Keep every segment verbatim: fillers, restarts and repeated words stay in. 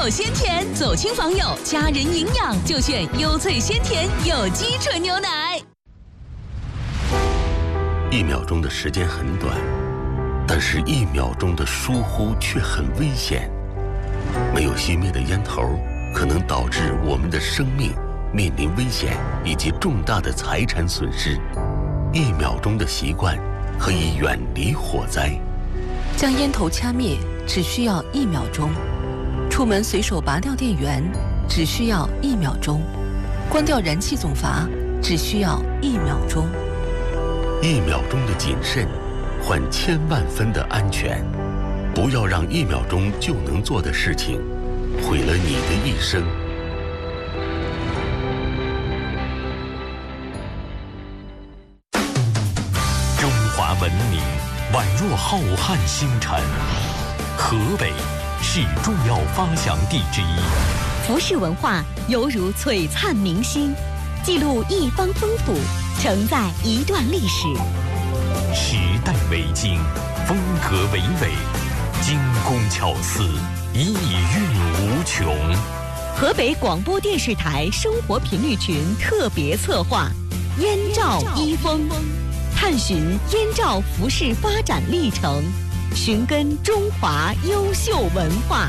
口鲜甜，走亲访友，家人营养就选优萃鲜甜有机纯牛奶。 一秒钟的时间很短，但是一秒钟的疏忽却很危险。没有熄灭的烟头，可能导致我们的生命面临危险以及重大的财产损失。一秒钟的习惯可以远离火灾。 将烟头掐灭只需要一秒钟，出门随手拔掉电源只需要一秒钟，关掉燃气总阀只需要一秒钟。 一秒钟的谨慎，换千万分的安全。不要让一秒钟就能做的事情，毁了你的一生。 中华文明宛若浩瀚星辰，河北是重要发祥地之一。 服饰文化犹如璀璨明星，记录一方风土，承载一段历史。 时代为经，风格为纬，精工巧思，意蕴无穷。 河北广播电视台生活频率群特别策划《燕赵衣风》，探寻燕赵服饰发展历程，寻根中华优秀文化。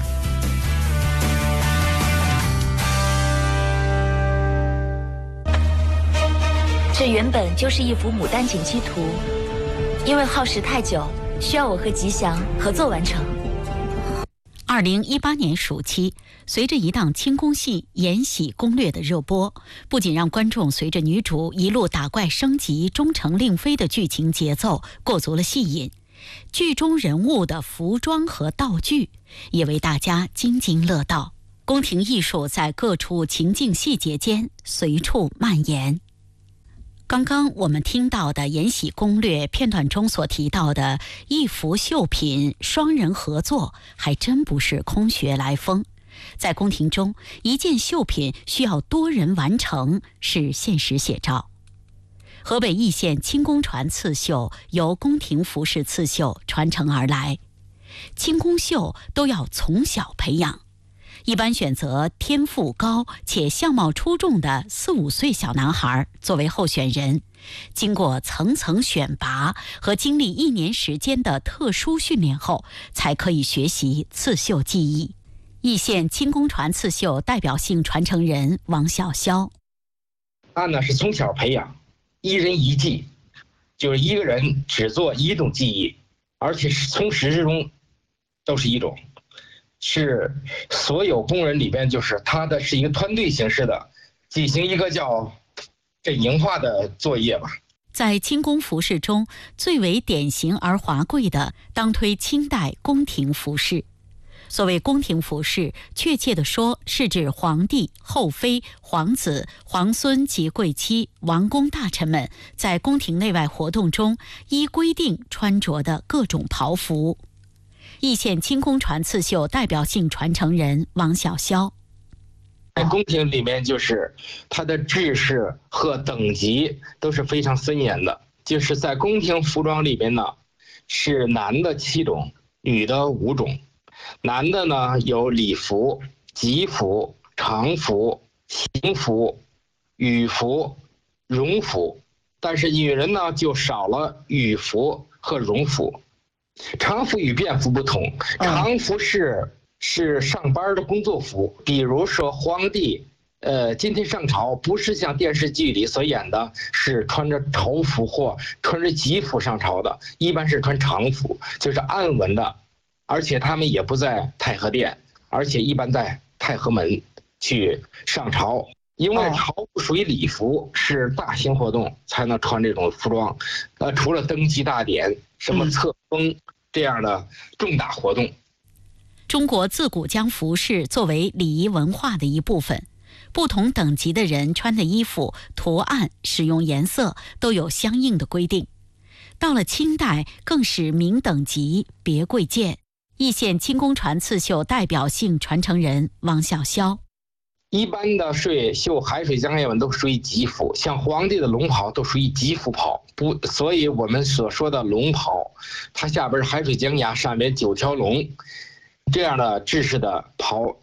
这原本就是一幅牡丹锦旗图，因为耗时太久，需要我和吉祥合作完成。 二零一八年暑期，随着一档清宫戏《延禧攻略》的热播，不仅让观众随着女主一路打怪升级、终成令妃的剧情节奏过足了戏瘾，剧中人物的服装和道具也为大家津津乐道。宫廷艺术在各处情境细节间随处蔓延。刚刚我们听到的《延禧攻略》片段中所提到的一幅绣品双人合作，还真不是空穴来风。在宫廷中，一件绣品需要多人完成，是现实写照。河北易县清宫传刺绣由宫廷服饰刺绣传承而来，清宫绣都要从小培养。一般选择天赋高且相貌出众的四五岁小男孩作为候选人，经过层层选拔和经历一年时间的特殊训练后，才可以学习刺绣技艺。易县清宫传刺绣代表性传承人王小潇， 他呢是从小培养，一人一技，就是一个人只做一种技艺，而且是从始至终都是一种。是所有工人里边，就是他的是一个团队形式的，进行一个叫阵营化的作业吧。 在清宫服饰中，最为典型而华贵的，当推清代宫廷服饰。所谓宫廷服饰，确切地说，是指皇帝、后妃、皇子、皇孙及贵戚、王公大臣们在宫廷内外活动中依规定穿着的各种袍服。易县清宫传刺绣代表性传承人王小潇， 在宫廷里面，就是它的制式和等级都是非常森严的。就是在宫廷服装里边呢，是男的七种，女的五种。男的呢有礼服、吉服、常服、行服、羽服、荣服，但是女人呢就少了羽服和荣服。常服与便服不同，常服是是上班的工作服，比如说皇帝，呃，今天上朝不是像电视剧里所演的，是穿着朝服或穿着吉服上朝的，一般是穿常服，就是暗纹的，而且他们也不在太和殿，而且一般在太和门去上朝。因为朝服属于礼服，是大型活动才能穿这种服装，呃，除了登基大典、什么册封这样的重大活动。 中国自古将服饰作为礼仪文化的一部分，不同等级的人穿的衣服、图案、使用颜色都有相应的规定。到了清代，更是明等级别贵贱。易县清宫传刺绣代表性传承人王小潇， 一般的水绣海水江叶纹都属于吉服，像皇帝的龙袍都属于吉服袍，不，所以我们所说的龙袍，它下边海水江崖，上面九条龙，这样的制式的袍